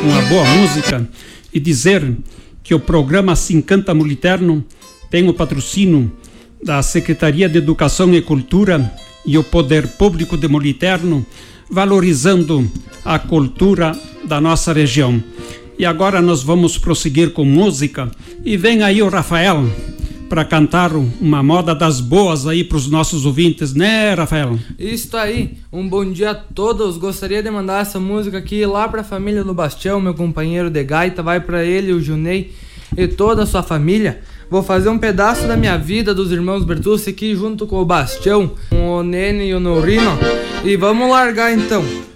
uma boa música e dizer que o programa Assim Canta Moliterno tem o patrocínio da Secretaria de Educação e Cultura e o Poder Público de Moliterno, valorizando a cultura da nossa região. E agora nós vamos prosseguir com música e vem aí o Rafael para cantar uma moda das boas aí para os nossos ouvintes, né, Rafael? Isso aí, um bom dia a todos. Gostaria de mandar essa música aqui lá para a família do Bastião, meu companheiro de gaita, vai para ele, o Junei e toda a sua família. Vou fazer um pedaço da minha vida dos irmãos Bertucci aqui junto com o Bastião, com o Nene e o Norino, e vamos largar então.